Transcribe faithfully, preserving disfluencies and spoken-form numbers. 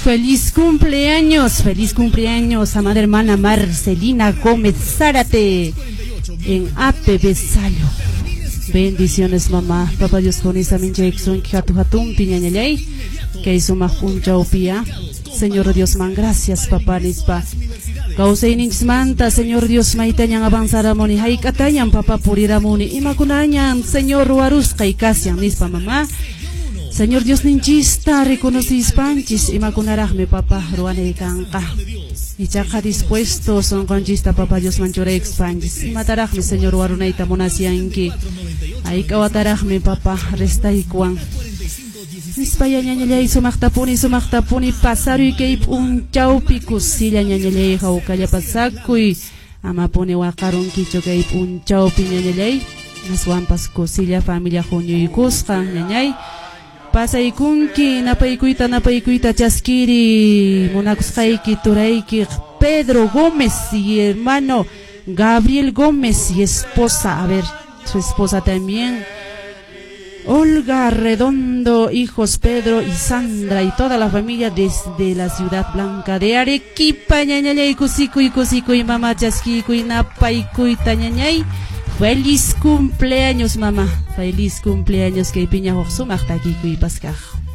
Feliz cumpleaños, feliz cumpleaños, amada hermana Marcelina Gómez Zárate en A P B Sayo. Bendiciones, mamá. Papá Dios con esa mincha exun que hatu hatum piñañalay que hizo majuncha opia. Señor Dios man, gracias papá nispa. Kausay manta, Señor Dios maitanyang avanzaramoni haikatayan papá puriramoni imakunayan Señor warus kaikasyan nispa mamá. Señor Dios ninchista reconocis panchis imakunarahme papá ruane kanka. Y chaka dispuesto son conchista papá Dios manchore expanchis. Y matarahme Señor warunaita monasianki. Aikawatarahme papá resta ikuan. Nispaya ñañalay sumaktapuni sumaktapuni pasaru ikeip un chaupi kusilla ñañalay haukalla pasakuy. Amapuni wakarun kicho keip un chaupi ñañalay. Naswampas kusilla familia junio y kusqa ñañay. Pasaykunki napaykuyta napaykuyta chaskiri munakusqayki turayki Pedro Gómez y hermano Gabriel Gómez y esposa, a ver, su esposa también Olga Redondo, hijos Pedro y Sandra y toda la familia desde la ciudad blanca de Arequipa. Ñañalay kusikuy kusikuy mamá chaskikuy napaykuyta ñañay. Feliz cumpleaños mamá, feliz cumpleaños que piña hoxum hasta aquí y pascaj.